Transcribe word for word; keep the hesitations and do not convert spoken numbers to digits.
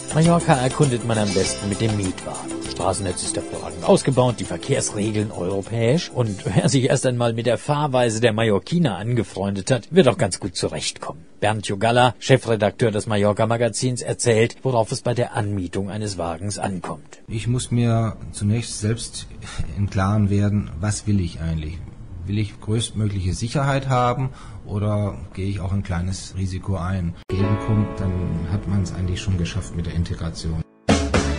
Mallorca erkundet man am besten mit dem Mietwagen. Das Straßennetz ist hervorragend ausgebaut, die Verkehrsregeln europäisch und wer sich erst einmal mit der Fahrweise der Mallorquiner angefreundet hat, wird auch ganz gut zurechtkommen. Bernd Jogalla, Chefredakteur des Mallorca-Magazins, erzählt, worauf es bei der Anmietung eines Wagens ankommt. Ich muss mir zunächst selbst im Klaren werden, was will ich eigentlich? Will ich größtmögliche Sicherheit haben oder gehe ich auch ein kleines Risiko ein? Gegenkommt, dann hat man es eigentlich schon geschafft mit der Integration.